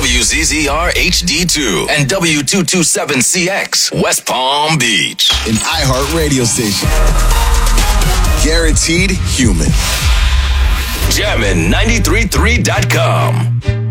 WZZR HD2 and W227CX, West Palm Beach. An iHeart radio station. Guaranteed human. Jammin' 93.3.com.